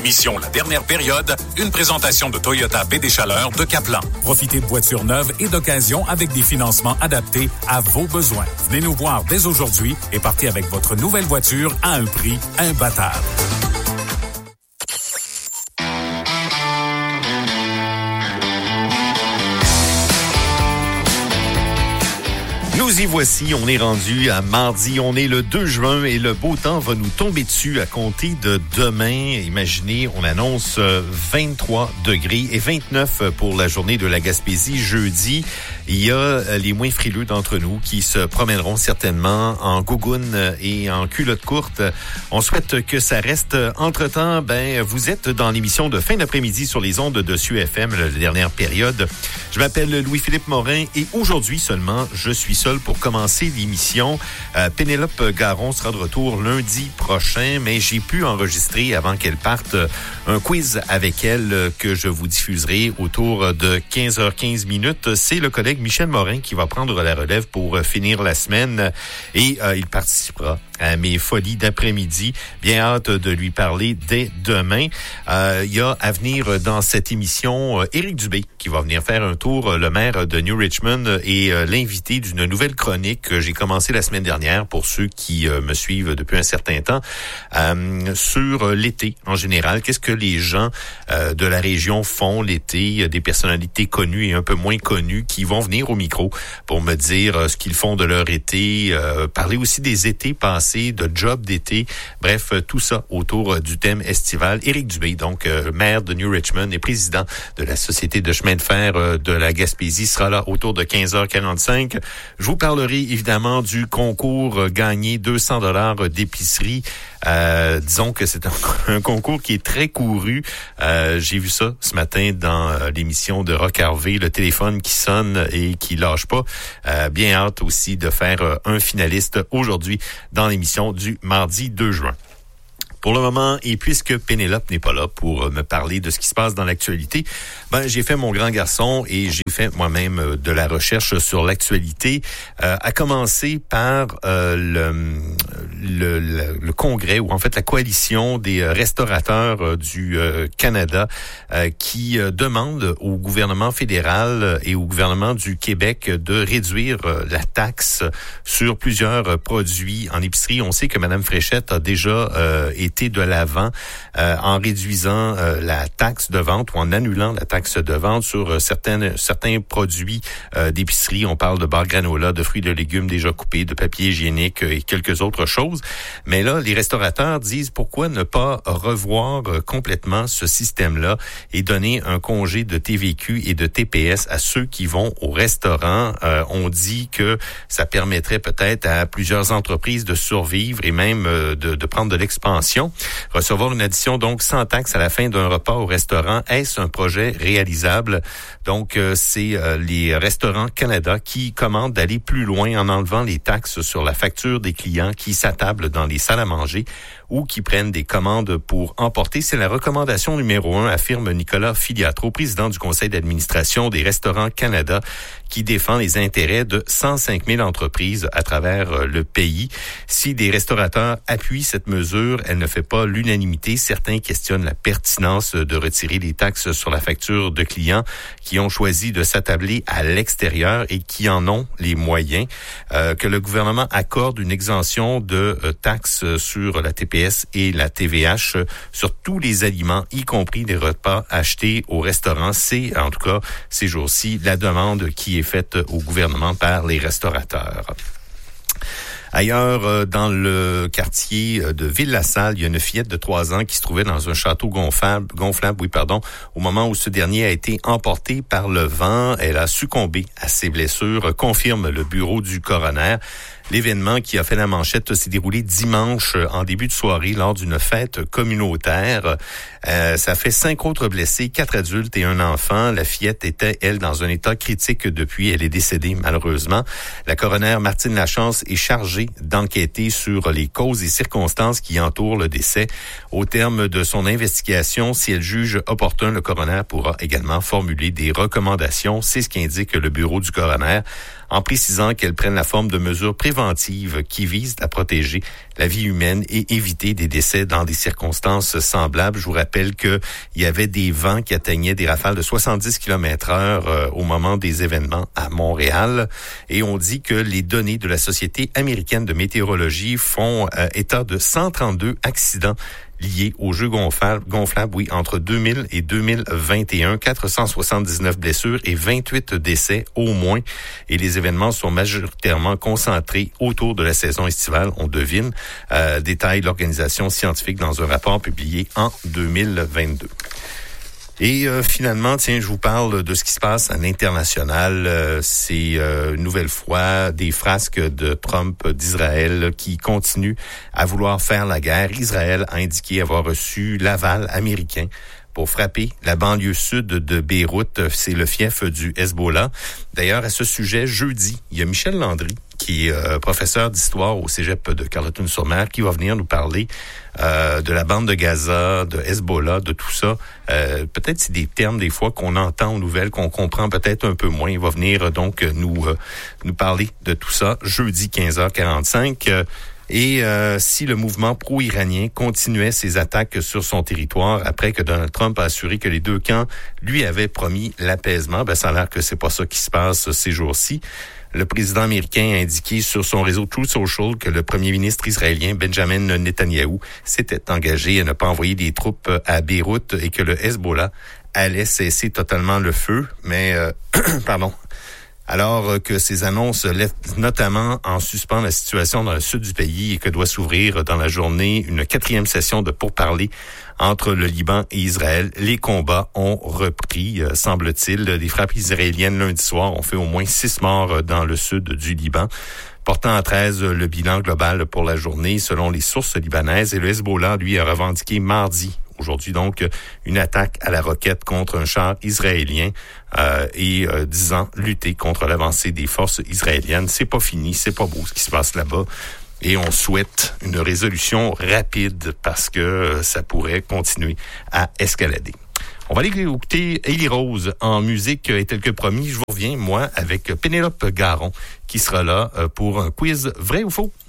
l'émission La Dernière Période, une présentation de Toyota Baie des Chaleurs de Caplan. Profitez de voitures neuves et d'occasion avec des financements adaptés à vos besoins. Venez nous voir dès aujourd'hui et partez avec votre nouvelle voiture à un prix imbattable. Nous y voici, on est rendu à mardi, on est le 2 juin et le beau temps va nous tomber dessus à compter de demain. Imaginez, on annonce 23 degrés et 29 pour la journée de la Gaspésie jeudi. Il y a les moins frileux d'entre nous qui se promèneront certainement en gougoune et en culotte courte. On souhaite que ça reste. Entre-temps, vous êtes dans l'émission de fin d'après-midi sur les ondes de CUFM, la dernière période. Je m'appelle Louis-Philippe Morin et aujourd'hui seulement, je suis seul pour commencer l'émission. Pénélope Garon sera de retour lundi prochain, mais j'ai pu enregistrer avant qu'elle parte un quiz avec elle que je vous diffuserai autour de 15h15 minutes. C'est le collègue Michel Morin qui va prendre la relève pour finir la semaine et il participera à mes folies d'après-midi. Bien hâte de lui parler dès demain. Il y a à venir dans cette émission Éric Dubé qui va venir faire un tour, le maire de New Richmond et l'invité d'une nouvelle chronique que j'ai commencé la semaine dernière pour ceux qui me suivent depuis un certain temps sur l'été en général. Qu'est-ce que les gens de la région font l'été? Des personnalités connues et un peu moins connues qui vont venir au micro pour me dire ce qu'ils font de leur été, parler aussi des étés passés, de jobs d'été, bref, tout ça autour du thème estival. Éric Dubé, donc maire de New Richmond et président de la Société de chemin de fer de la Gaspésie, sera là autour de 15h45. Je vous parlerai évidemment du concours gagné $200 d'épicerie. Disons que c'est un concours qui est très couru. J'ai vu ça ce matin dans l'émission de Rock Harvey, le téléphone qui sonne et qui lâche pas. Bien hâte aussi de faire un finaliste aujourd'hui dans l'émission du mardi 2 juin. Pour le moment, et puisque Pénélope n'est pas là pour me parler de ce qui se passe dans l'actualité, j'ai fait mon grand garçon et j'ai fait moi-même de la recherche sur l'actualité, à commencer par le congrès, ou en fait la coalition des restaurateurs du Canada qui demande au gouvernement fédéral et au gouvernement du Québec de réduire la taxe sur plusieurs produits en épicerie. On sait que Mme Fréchette a déjà été de l'avant en réduisant la taxe de vente ou en annulant la taxe de vente sur certains produits d'épicerie. On parle de barres granola, de fruits et de légumes déjà coupés, de papier hygiénique et quelques autres choses. Mais là, les restaurateurs disent pourquoi ne pas revoir complètement ce système-là et donner un congé de TVQ et de TPS à ceux qui vont au restaurant. On dit que ça permettrait peut-être à plusieurs entreprises de survivre et même de prendre de l'expansion. Recevoir une addition donc sans taxe à la fin d'un repas au restaurant, est-ce un projet réalisable? Donc, c'est les Restaurants Canada qui commandent d'aller plus loin en enlevant les taxes sur la facture des clients qui s'attablent dans les salles à manger ou qui prennent des commandes pour emporter. C'est la recommandation numéro 1, affirme Nicolas Filiatro, président du conseil d'administration des Restaurants Canada, qui défend les intérêts de 105 000 entreprises à travers le pays. Si des restaurateurs appuient cette mesure, elle ne fait pas l'unanimité. Certains questionnent la pertinence de retirer les taxes sur la facture de clients qui ont choisi de s'attabler à l'extérieur et qui en ont les moyens. Que le gouvernement accorde une exemption de taxes sur la TPS et la TVH sur tous les aliments, y compris des repas achetés au restaurant. C'est, en tout cas, ces jours-ci, la demande qui est faite au gouvernement par les restaurateurs. Ailleurs, dans le quartier de Ville-la-Salle, il y a une fillette de 3 ans qui se trouvait dans un château gonflable, au moment où ce dernier a été emporté par le vent. Elle a succombé à ses blessures, confirme le bureau du coroner. L'événement qui a fait la manchette s'est déroulé dimanche en début de soirée lors d'une fête communautaire. Ça fait 5 autres blessés, 4 adultes et un enfant. La fillette était, elle, dans un état critique depuis. Elle est décédée, malheureusement. La coroner Martine Lachance est chargée d'enquêter sur les causes et circonstances qui entourent le décès. Au terme de son investigation, si elle juge opportun, le coroner pourra également formuler des recommandations. C'est ce qu'indique le bureau du coroner. en précisant qu'elles prennent la forme de mesures préventives qui visent à protéger la vie humaine et éviter des décès dans des circonstances semblables. Je vous rappelle qu'il y avait des vents qui atteignaient des rafales de 70 km/h au moment des événements à Montréal. Et on dit que les données de la Société américaine de météorologie font état de 132 accidents liés aux jeux gonflables, entre 2000 et 2021, 479 blessures et 28 décès au moins. Et les événements sont majoritairement concentrés autour de la saison estivale, on devine. Détaille l'organisation scientifique dans un rapport publié en 2022. Et finalement, je vous parle de ce qui se passe à l'international. C'est une nouvelle fois des frasques de Trump d'Israël qui continuent à vouloir faire la guerre. Israël a indiqué avoir reçu l'aval américain pour frapper la banlieue sud de Beyrouth. C'est le fief du Hezbollah. D'ailleurs, à ce sujet, jeudi, il y a Michel Landry, qui est professeur d'histoire au cégep de Carleton-sur-Mer, qui va venir nous parler de la bande de Gaza, de Hezbollah, de tout ça. Peut-être c'est des termes des fois qu'on entend aux nouvelles, qu'on comprend peut-être un peu moins. Il va venir donc nous parler de tout ça jeudi 15h45. Et si le mouvement pro-iranien continuait ses attaques sur son territoire après que Donald Trump a assuré que les deux camps lui avaient promis l'apaisement, ça a l'air que c'est pas ça qui se passe ces jours-ci. Le président américain a indiqué sur son réseau Truth Social que le premier ministre israélien Benjamin Netanyahou s'était engagé à ne pas envoyer des troupes à Beyrouth et que le Hezbollah allait cesser totalement le feu. Mais, alors que ces annonces laissent notamment en suspens la situation dans le sud du pays et que doit s'ouvrir dans la journée une 4e session de pourparlers entre le Liban et Israël, les combats ont repris, semble-t-il. Des frappes israéliennes lundi soir ont fait au moins 6 morts dans le sud du Liban, portant à 13 le bilan global pour la journée selon les sources libanaises. Et le Hezbollah, lui, a revendiqué mardi, aujourd'hui donc, une attaque à la roquette contre un char israélien et disant lutter contre l'avancée des forces israéliennes. C'est pas fini, c'est pas beau ce qui se passe là-bas. Et on souhaite une résolution rapide parce que ça pourrait continuer à escalader. On va aller écouter Élie Rose en musique et tel que promis. Je vous reviens, moi, avec Pénélope Garon qui sera là pour un quiz vrai ou faux.